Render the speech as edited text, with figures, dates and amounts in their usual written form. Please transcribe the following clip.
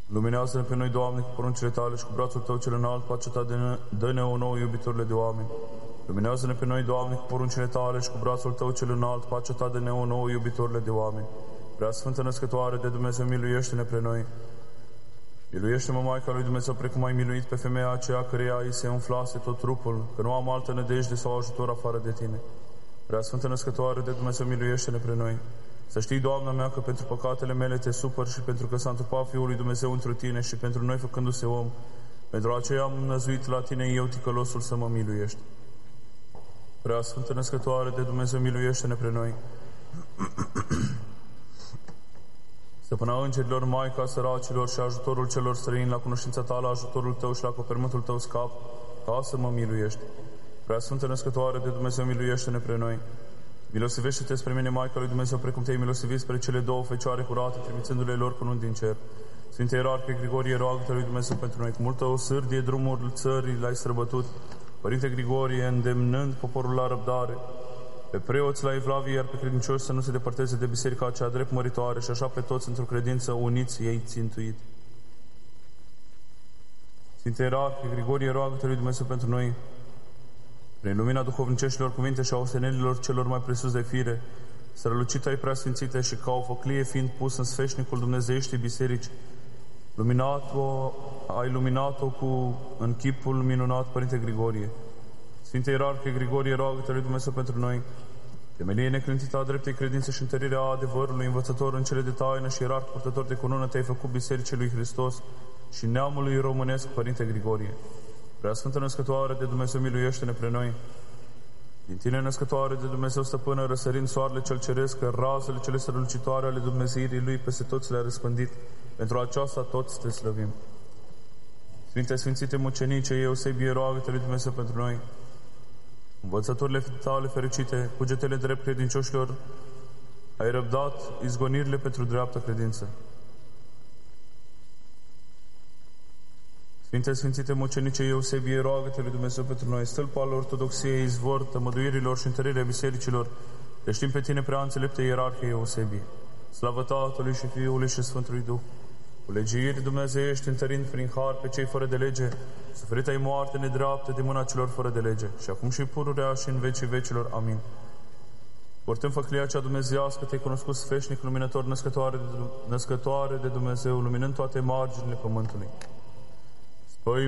Luminează-ne pe noi, Doamne, cu poruncile Tale și cu brațul Tău cel înalt, pacea Ta dă-ne o nouă, iubitorile de oameni. Luminează-ne pe noi, Doamne, cu poruncile Tale și cu brațul Tău cel înalt, pacea Ta dă-ne o nouă, iubitorile de oameni. Prea Sfântă Născătoare de Dumnezeu, miluiește-ne pre noi. Miluiește-mă, Maica lui Dumnezeu, precum ai miluit pe femeia aceea căreia îi se umflase tot trupul, că nu am altă nădejde sau ajutor afară de Tine. Prea Sfântă Născătoare de Dumnezeu, miluiește-ne pre noi. Să știi, Doamna mea, că pentru păcatele mele Te supăr și pentru că s-a întrupat Fiul lui Dumnezeu întru Tine și pentru noi făcându-se om, pentru aceea am năzuit la Tine eu, ticălosul, să mă miluiești. Prea Sfântă Născătoare de Dumnezeu, miluiește-ne pre noi. Stăpâna îngerilor, Maica săracilor și ajutorul celor străini, la cunoștința Ta, la ajutorul Tău și la acoperământul Tău scap, ca să mă miluiești. Prea Sfântă Născătoare de Dumnezeu, miluiește-ne pre noi. Milostivește-te spre mine, Maica lui Dumnezeu, precum Te-ai milostivit spre cele două fecioare curate, trimițându-le lor cu un din cer. Sfinte Ierarhie Grigorie, roagă-te lui Dumnezeu pentru noi. Cu multă osârdie drumul țării l-ai străbătut. Părinte Grigorie, îndemnând poporul la răbdare, pe preoți la evlavie, iar pe credincioși să nu se depărteze de biserica aceea drept măritoare și așa pe toți într-o credință uniți ei țintuit. Sfinte Ierarhie Grigorie, roagă-te lui Dumnezeu pentru noi. Prin lumina duhovniceștilor cuvinte și a ostenelilor celor mai presus de fire, strălucită ai preasfințite și ca o făclie fiind pus în sfeșnicul dumnezeieștii biserici, ai luminat-o în chipul minunat, Părinte Grigorie. Sfinte Ierarhie Grigorie, roagă-te lui Dumnezeu pentru noi. Temelie neclintită a dreptei credințe și întărirea adevărului, învățător în cele de taină și ierarh purtător de cunună, Te-ai făcut Bisericii lui Hristos și neamului românesc, Părinte Grigorie. Prea Sfântă Născătoare de Dumnezeu, miluiește-ne pre noi. Din Tine, Născătoare de Dumnezeu, stăpână, răsărind soarele cel ceresc, că razele cele strălucitoare ale Dumnezeirii Lui peste toți le-a răspândit. Pentru aceasta toți Te slăvim. Sfinte Sfințite Mucenice, Eusebie, roagă-te lui Dumnezeu pentru noi. Învățăturile Tale fericite, cugetele drept credincioșilor, ai răbdat izgonirile pentru dreaptă credință. Sfinte Sfințite Mucenice, Eusebie, roagă-te lui Dumnezeu pentru noi. Stâlpul al ortodoxiei, izvor tămăduirilor și întărirea bisericilor, Te știm pe Tine, prea înțelepte Ierarhie Eusebie. Slavă Tatălui și Fiului și Sfântului Duh, cu legiuiri dumnezeiești, întărind prin har pe cei fără de lege, suferit ai moarte nedreaptă de mâna celor fără de lege, și acum și pururea și în vecii vecilor. Amin. Portând făclia cea dumnezeiască, Te-ai cunoscut sfeșnic, luminător, născătoare de Dumnezeu, luminând toate marginile pământului.